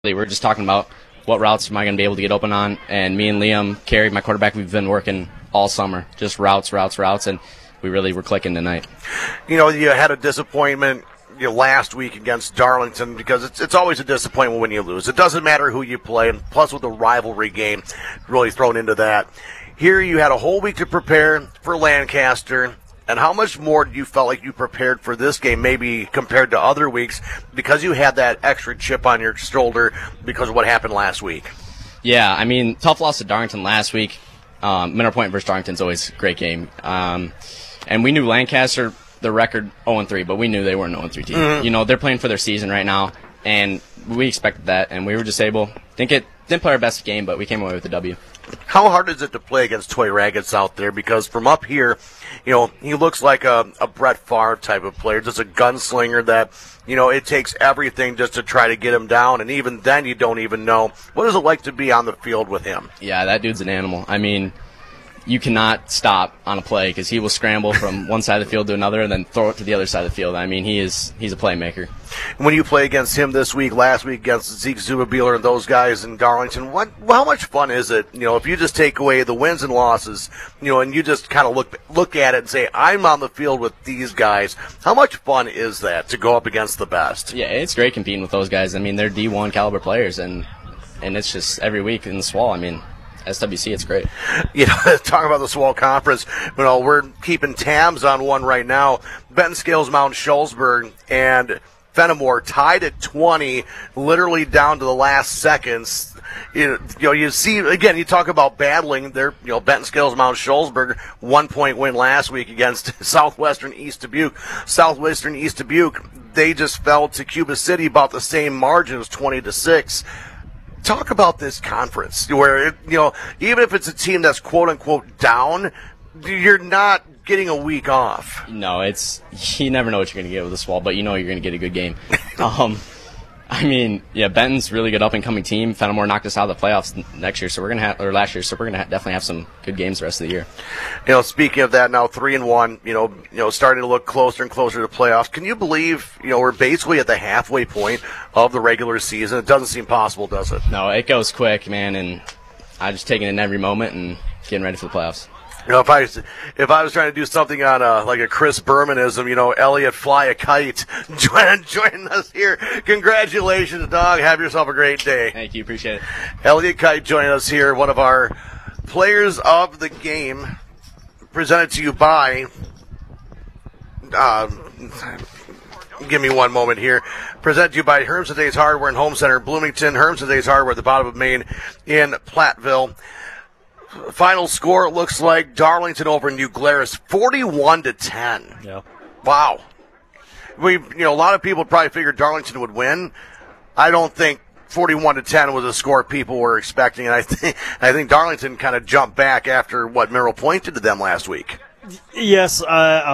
We're just talking about what routes am I going to be able to get open on, and me and Liam Carey, my quarterback, we've been working all summer, just routes, and we really were clicking tonight. You had a disappointment last week against Darlington because it's always a disappointment when you lose. It doesn't matter who you play, and plus with the rivalry game really thrown into that. Here you had a whole week to prepare for Lancaster. And how much more do you felt like you prepared for this game, maybe compared to other weeks, because you had that extra chip on your shoulder because of what happened last week? Yeah, I mean, tough loss to Darlington last week. Mineral Point versus Darlington's always a great game. And we knew Lancaster, the record 0-3, but we knew they weren't an 0-3 team. Mm-hmm. They're playing for their season right now, and we expected that, and we were just able. Didn't play our best game, but we came away with the W. How hard is it to play against Toy Raggets out there? Because from up here, he looks like a Brett Favre type of player, just a gunslinger that, it takes everything just to try to get him down. And even then, you don't even know. What is it like to be on the field with him? Yeah, that dude's an animal. I mean, you cannot stop on a play because he will scramble from one side of the field to another and then throw it to the other side of the field. I mean, he's a playmaker. When you play against him this week, last week against Zeke Zubabeeler and those guys in Darlington, how much fun is it, if you just take away the wins and losses, and you just kind of look at it and say, I'm on the field with these guys, how much fun is that to go up against the best? Yeah, it's great competing with those guys. I mean, they're D1 caliber players, and it's just every week in the SWAL. I mean, SWC, it's great. Talking about the SWAL Conference, we're keeping tabs on one right now. Benton Scales Mount Schulzberg and Fenimore tied at 20, literally down to the last seconds. You see, again, you talk about battling there. Benton Scales Mount Schulzberg, 1-point win last week against Southwestern East Dubuque. Southwestern East Dubuque, they just fell to Cuba City about the same margin as 20-6. Talk about this conference where, even if it's a team that's quote-unquote down, you're not getting a week off. No, you never know what you're going to get with the SWAL, but you're going to get a good game. I mean, yeah, Benton's really good up-and-coming team. Fenimore knocked us out of the playoffs last year, so we're going to definitely have some good games the rest of the year. Speaking of that, now 3-1, starting to look closer and closer to playoffs. Can you believe, we're basically at the halfway point of the regular season? It doesn't seem possible, does it? No, it goes quick, man, and I'm just taking it in every moment and getting ready for the playoffs. If I was trying to do something on like a Chris Bermanism, Elliot Fly a Kite joining us here. Congratulations, dog. Have yourself a great day. Thank you. Appreciate it. Elliot Kite joining us here, one of our players of the game, presented to you by, give me one moment here, presented to you by Herms and Days Hardware and Home Center, Bloomington, Herms and Days Hardware at the bottom of Maine in Platteville. Final score, it looks like Darlington over New Glarus, 41-10. Yeah. Wow. A lot of people probably figured Darlington would win. I don't think 41-10 was a score people were expecting, and I think Darlington kind of jumped back after what Mineral Point did to them last week. Yes,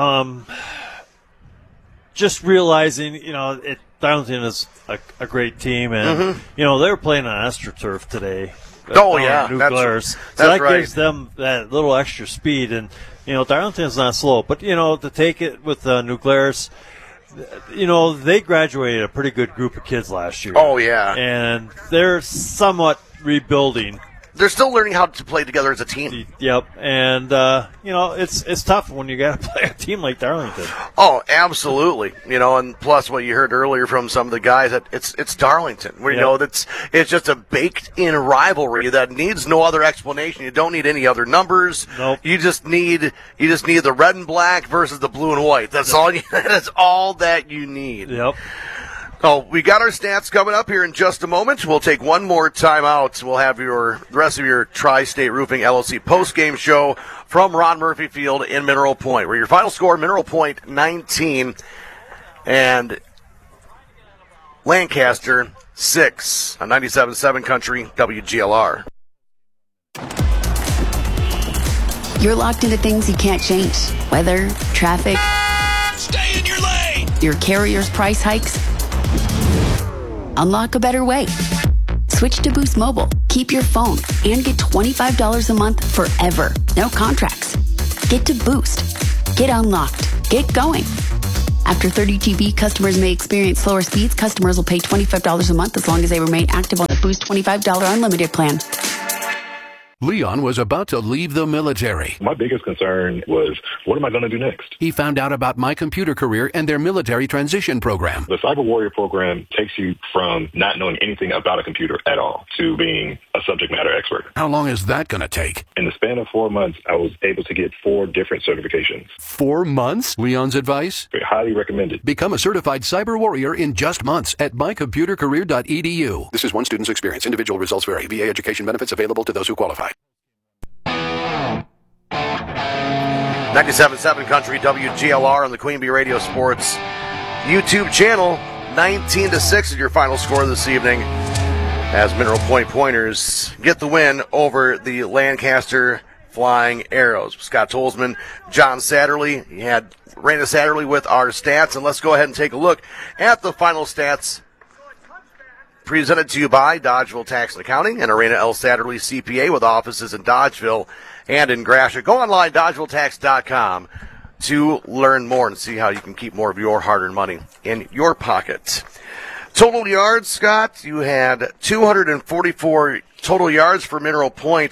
just realizing, Darlington is a great team, and they were playing on AstroTurf today. Oh, yeah. New Glarus. So that gives them that little extra speed. And, Darlington's not slow. But, to take it with New Glarus, they graduated a pretty good group of kids last year. Oh, yeah. And they're somewhat rebuilding. They're still learning how to play together as a team. Yep. And, it's tough when you got to play a team like Darlington. Oh, absolutely. And plus what you heard earlier from some of the guys, that it's Darlington. It's just a baked-in rivalry that needs no other explanation. You don't need any other numbers. Nope. You just need the red and black versus the blue and white. That's all that you need. Yep. Oh, we got our stats coming up here in just a moment. We'll take one more time out. We'll have the rest of your Tri-State Roofing LLC post-game show from Ron Murphy Field in Mineral Point, where your final score, Mineral Point 19 and Lancaster 6 on 97.7 Country WGLR. You're locked into things you can't change. Weather, traffic. Stay in your lane! Your carrier's price hikes. Unlock a better way. Switch to Boost Mobile. Keep your phone and get $25 a month forever. No contracts. Get to Boost. Get unlocked. Get going. After 30 GB, customers may experience slower speeds. Customers will pay $25 a month as long as they remain active on the Boost $25 unlimited plan. Leon was about to leave the military. My biggest concern was, what am I going to do next? He found out about My Computer Career and their military transition program. The Cyber Warrior program takes you from not knowing anything about a computer at all to being a subject matter expert. How long is that going to take? In the span of 4 months, I was able to get 4 different certifications. 4 months? Leon's advice? Highly recommended. Become a certified cyber warrior in just months at mycomputercareer.edu. This is one student's experience. Individual results vary. VA education benefits available to those who qualify. 97.7 Country WGLR on the Queen Bee Radio Sports YouTube channel. 19-6 is your final score this evening as Mineral Point Pointers get the win over the Lancaster Flying Arrows. Scott Tolzman, John Satterley. You had Raina Satterley with our stats, and let's go ahead and take a look at the final stats presented to you by Dodgeville Tax and Accounting and Arena L. Satterley CPA with offices in Dodgeville and in Gratiot. Go online, DodgevilleTax.com, to learn more and see how you can keep more of your hard-earned money in your pocket. Total yards, Scott, you had 244 total yards for Mineral Point,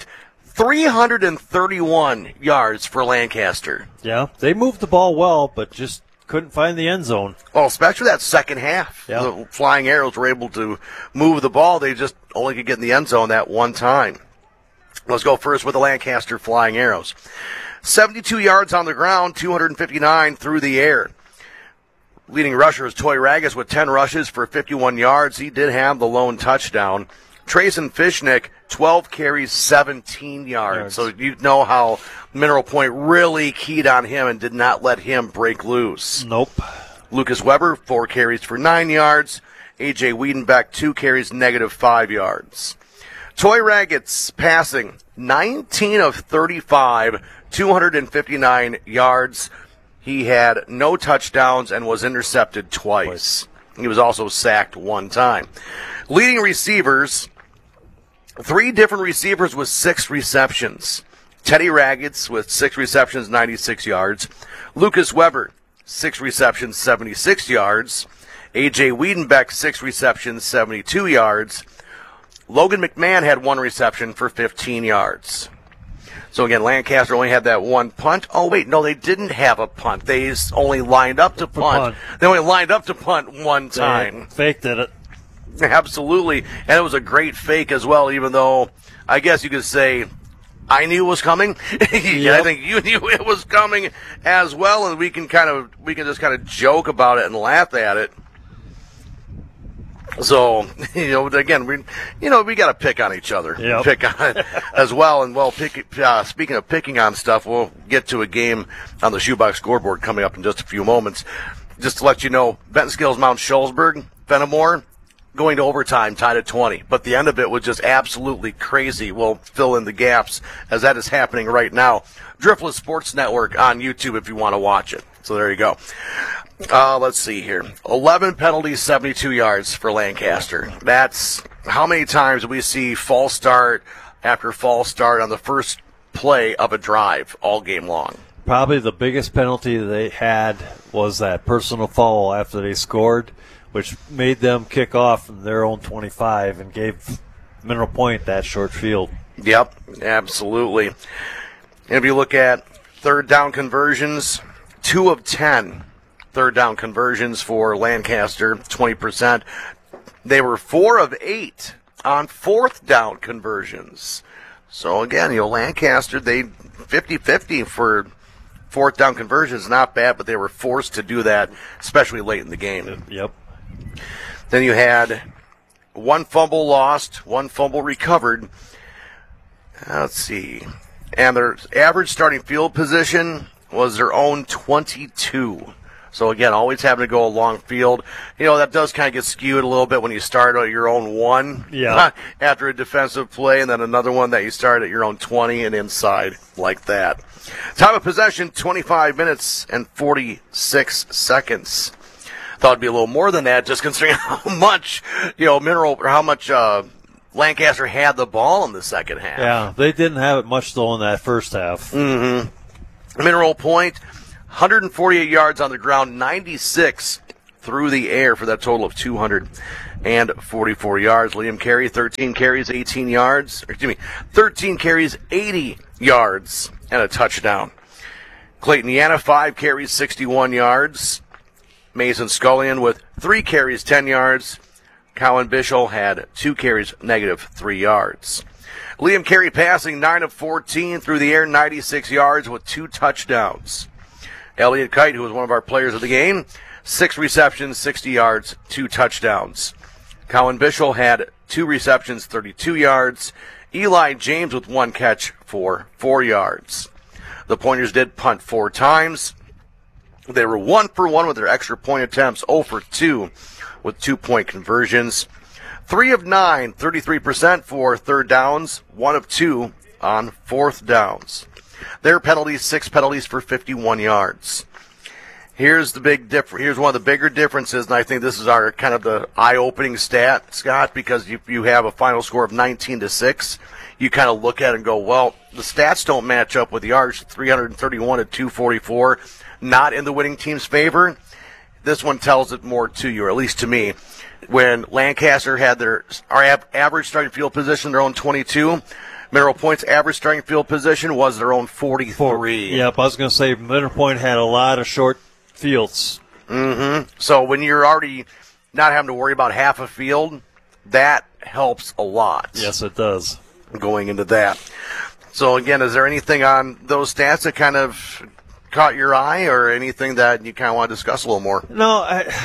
331 yards for Lancaster. Yeah, they moved the ball well, but just couldn't find the end zone. Well, especially that second half. Yeah. The Flying Arrows were able to move the ball. They just only could get in the end zone that one time. Let's go first with the Lancaster Flying Arrows. 72 yards on the ground, 259 through the air. Leading rusher is Toy Ragus with 10 rushes for 51 yards. He did have the lone touchdown. Trayson Fishnick, 12 carries, 17 yards. So you know how Mineral Point really keyed on him and did not let him break loose. Nope. Lucas Weber, 4 carries for 9 yards. A.J. Wiedenbeck, 2 carries, -5 yards. Toy Raggets passing, 19 of 35, 259 yards. He had no touchdowns and was intercepted twice. He was also sacked 1 time. Leading receivers, 3 different receivers with 6 receptions. Teddy Raggets with 6 receptions, 96 yards. Lucas Weber, 6 receptions, 76 yards. A.J. Wiedenbeck, 6 receptions, 72 yards. Logan McMahon had 1 reception for 15 yards. So again, Lancaster only had that 1 punt. Oh, wait, no, they didn't have a punt. They only lined up to punt. They only lined up to punt 1 time. They faked it. Absolutely. And it was a great fake as well, even though I guess you could say I knew it was coming. I think you knew it was coming as well, and we can just kind of joke about it and laugh at it. So, again, we got to pick on each other. Yep. Pick on it as well. And, speaking of picking on stuff, we'll get to a game on the Shoebox scoreboard coming up in just a few moments. Just to let you know, Benton Skills Mount Shullsburg, Fenimore, going to overtime, tied at 20. But the end of it was just absolutely crazy. We'll fill in the gaps as that is happening right now. Driftless Sports Network on YouTube if you want to watch it. So there you go. Let's see here. 11 penalties, 72 yards for Lancaster. That's how many times we see false start after false start on the first play of a drive all game long. Probably the biggest penalty they had was that personal foul after they scored, which made them kick off from their own 25 and gave Mineral Point that short field. Yep, absolutely. And if you look at third down conversions, 2 of 10 third down conversions for Lancaster, 20%. They were 4 of 8 on fourth down conversions. So again, Lancaster, they 50-50 for fourth down conversions, not bad, but they were forced to do that, especially late in the game. Yep. Then you had 1 fumble lost, 1 fumble recovered. Let's see. And their average starting field position was their own 22. So again, always having to go a long field. That does kind of get skewed a little bit when you start at your own 1 after a defensive play, and then another one that you start at your own 20 and inside like that. Time of possession, 25 minutes and 46 seconds. Thought it'd be a little more than that, just considering how much, Lancaster had the ball in the second half. Yeah, they didn't have it much though in that first half. Mm-hmm. Mineral Point, 148 yards on the ground, 96 through the air for that total of 244 yards. Liam Carey, 13 carries, 18 yards. 13 carries, 80 yards, and a touchdown. Clayton Yana, 5 carries, 61 yards. Mason Scullion with 3 carries, 10 yards. Colin Bischel had 2 carries, -3 yards. Liam Carey passing 9 of 14 through the air, 96 yards with 2 touchdowns. Elliott Kite, who was one of our players of the game, 6 receptions, 60 yards, 2 touchdowns. Colin Bischel had 2 receptions, 32 yards. Eli James with 1 catch for 4 yards. The Pointers did punt 4 times. They were 1 for 1 with their extra point attempts, 0 for 2 with 2-point conversions. 3 of 9, 33% for third downs, 1 of 2 on fourth downs. Their penalties, 6 penalties for 51 yards. Here's the big here's one of the bigger differences, and I think this is our kind of the eye-opening stat, Scott, because if you have a final score of 19-6, you kind of look at it and go, well, the stats don't match up with the yards, 331 to 244, not in the winning team's favor. This one tells it more to you, or at least to me. When Lancaster had our average starting field position, their own 22, Mineral Point's average starting field position was their own 43. Yep, I was going to say Mineral Point had a lot of short fields. Mm-hmm. So when you're already not having to worry about half a field, that helps a lot. Yes, it does. Going into that. So again, is there anything on those stats that kind of caught your eye, or anything that you kind of want to discuss a little more? No,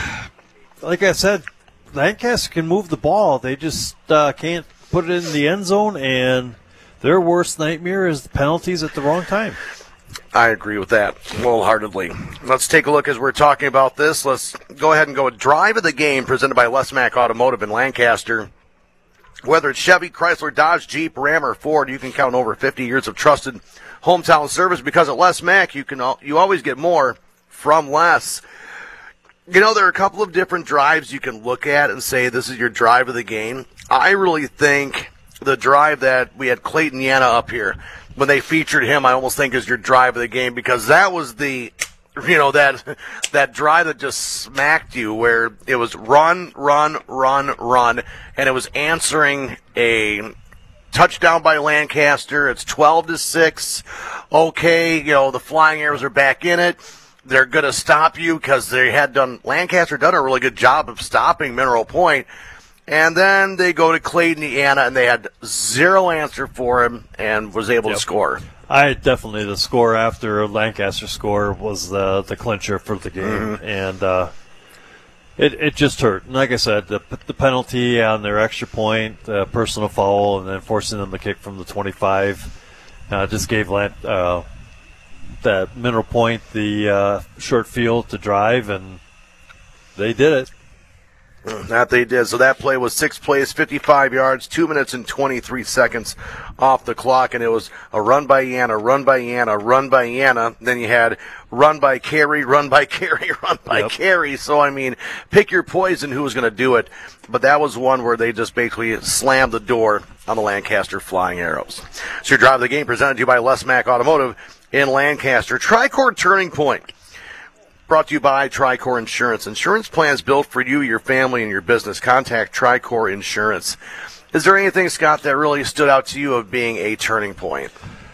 like I said, Lancaster can move the ball. They just can't put it in the end zone, and their worst nightmare is the penalties at the wrong time. I agree with that wholeheartedly. Let's take a look as we're talking about this. Let's go ahead and go with Drive of the Game presented by Les Mack Automotive in Lancaster. Whether it's Chevy, Chrysler, Dodge, Jeep, Ram, or Ford, you can count on over 50 years of trusted hometown service, because at Les Mack you always get more from less. You know, there are a couple of different drives you can look at and say this is your drive of the game. I really think the drive that we had Clayton Yana up here, when they featured him, I almost think is your drive of the game, because that was the, that drive that just smacked you, where it was run, and it was answering a touchdown by Lancaster. It's 12-6. Okay, the Flying Arrows are back in it. They're going to stop you, because Lancaster done a really good job of stopping Mineral Point. And then they go to Clayton Yana, and they had zero answer for him and was able to score. Definitely the score after Lancaster score was the clincher for the game, and it just hurt. And like I said, the penalty on their extra point, personal foul, and then forcing them to kick from the 25 just gave that Mineral Point the short field to drive, and they did it. That they did. So that play was 6 plays, 55 yards, 2 minutes and 23 seconds off the clock, and it was a run by Yana, run by Yana, run by Yana. Then you had run by Carey, run by Carey, run by Carey. So, I mean, pick your poison who was going to do it. But that was one where they just basically slammed the door on the Lancaster Flying Arrows. So your drive of the game presented to you by Les Mack Automotive in Lancaster. Tricor Turning Point. Brought to you by Tricor Insurance. Insurance plans built for you, your family, and your business. Contact Tricor Insurance. Is there anything, Scott, that really stood out to you of being a turning point?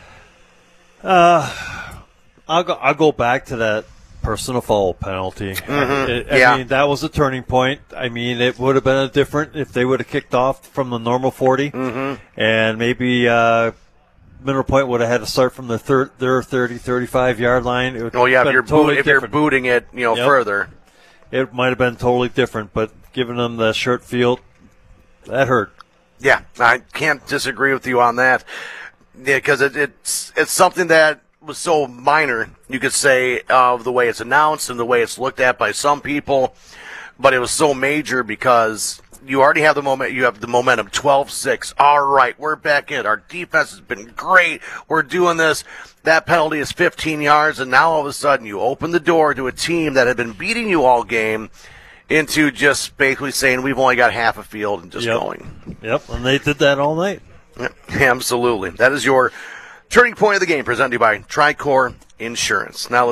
I'll go back to that personal foul penalty. I mean, that was a turning point. I mean, it would have been different if they would have kicked off from the normal 40, and maybe Mineral Point would have had to start from their 30, 35-yard line. It if you're booting it, further. It might have been totally different, but giving them the short field, that hurt. Yeah, I can't disagree with you on that, because it's something that was so minor, you could say, of the way it's announced and the way it's looked at by some people, but it was so major because you already have the moment. You have the momentum, 12-6. All right, we're back in. Our defense has been great. We're doing this. That penalty is 15 yards, and now all of a sudden you open the door to a team that had been beating you all game into just basically saying we've only got half a field and just going. Yep, and they did that all night. Yep, absolutely. That is your turning point of the game, presented to you by Tricor Insurance. Now let's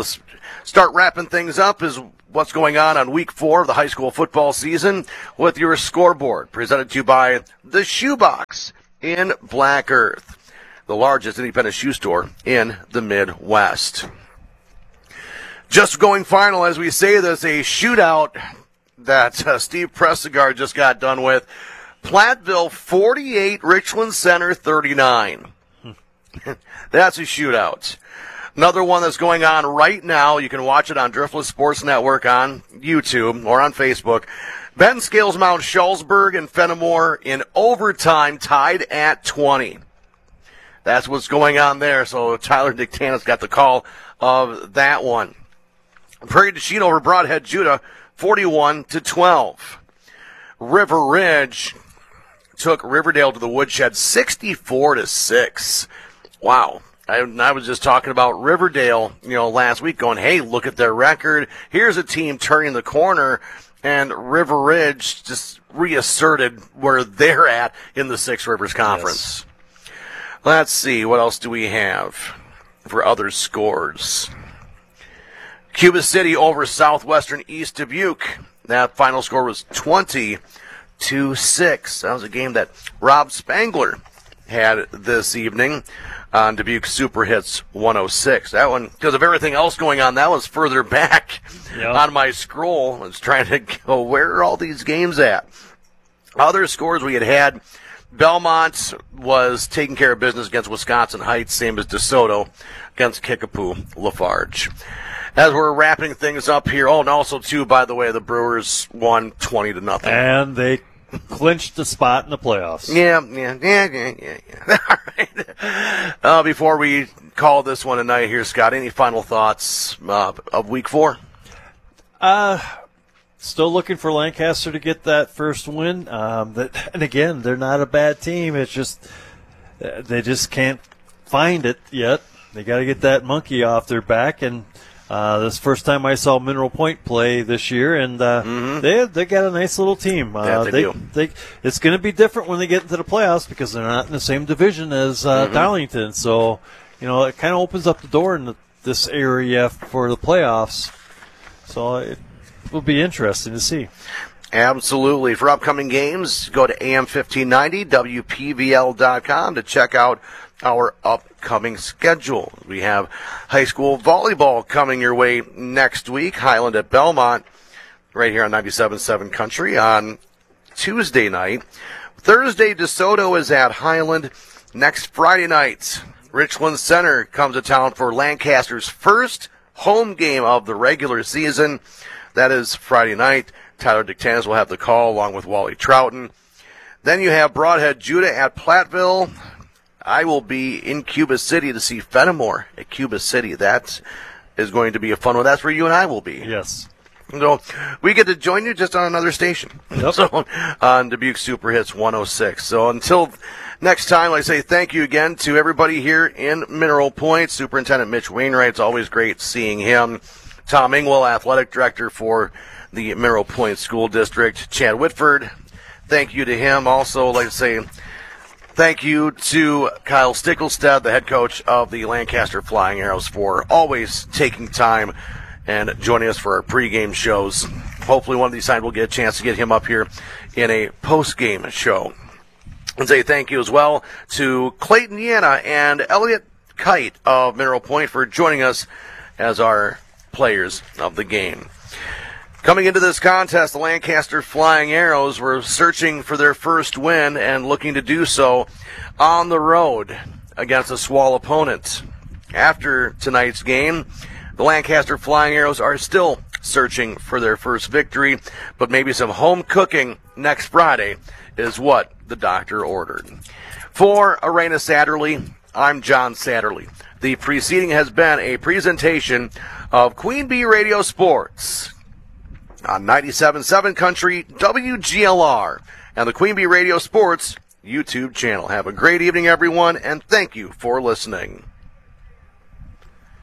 Start wrapping things up is what's going on week 4 of the high school football season with your scoreboard, presented to you by the Shoebox in Black Earth, the largest independent shoe store in the Midwest. Just going final as we say this, a shootout that Steve Pressegard just got done with. Platteville 48, Richland Center 39. That's a shootout. Another one that's going on right now. You can watch it on Driftless Sports Network on YouTube or on Facebook. Benton Scales Mount Schulzberg and Fenimore in overtime tied at 20. That's what's going on there. So Tyler Dictanis got the call of that one. Prairie du Chien over Broadhead Judah 41-12. River Ridge took Riverdale to the woodshed 64-6. Wow. I was just talking about Riverdale, last week going, hey, look at their record. Here's a team turning the corner, and River Ridge just reasserted where they're at in the Six Rivers Conference. Yes. Let's see, what else do we have for other scores? Cuba City over Southwestern East Dubuque. That final score was 20-6. That was a game that Rob Spangler had this evening on Dubuque Super Hits 106. That one, because of everything else going on, that was further back on my scroll. I was trying to go, where are all these games at? Other scores we had Belmont was taking care of business against Wisconsin Heights, same as DeSoto against Kickapoo Lafarge. As we're wrapping things up here, and also, too, by the way, the Brewers won 20-0. And they clinched the spot in the playoffs. Yeah. All right. Before we call this one a night here, Scott, any final thoughts of week 4? Still looking for Lancaster to get that first win. And again, they're not a bad team. It's just they just can't find it yet. They got to get that monkey off their back. And this is the first time I saw Mineral Point play this year, and they got a nice little team. They do. It's going to be different when they get into the playoffs because they're not in the same division as Darlington. So, it kind of opens up the door in this area for the playoffs. So it will be interesting to see. Absolutely. For upcoming games, go to AM1590, WPVL.com to check out our upcoming schedule. We have high school volleyball coming your way next week. Highland at Belmont, right here on 97.7 Country on Tuesday night. Thursday, DeSoto is at Highland. Next Friday night, Richland Center comes to town for Lancaster's first home game of the regular season. That is Friday night. Tyler Dictanis will have the call along with Wally Troughton. Then you have Broadhead Judah at Platteville. I will be in Cuba City to see Fenimore at Cuba City. That is going to be a fun one. That's where you and I will be. Yes. So we get to join you just on another station. Yep. So on Dubuque Super Hits 106. So until next time, I say thank you again to everybody here in Mineral Point. Superintendent Mitch Wainwright, it's always great seeing him. Tom Ingwell, Athletic Director for the Mineral Point School District. Chad Whitford, thank you to him. Also, I'd like to say thank you to Kyle Stickelstead, the head coach of the Lancaster Flying Arrows, for always taking time and joining us for our pregame shows. Hopefully one of these times we'll get a chance to get him up here in a postgame show. And say thank you as well to Clayton Yana and Elliot Kite of Mineral Point for joining us as our players of the game. Coming into this contest, the Lancaster Flying Arrows were searching for their first win and looking to do so on the road against a Swall opponent. After tonight's game, the Lancaster Flying Arrows are still searching for their first victory, but maybe some home cooking next Friday is what the doctor ordered. For Arena Satterley, I'm John Satterley. The preceding has been a presentation of Queen Bee Radio Sports on 97.7 Country, WGLR, and the Queen Bee Radio Sports YouTube channel. Have a great evening, everyone, and thank you for listening.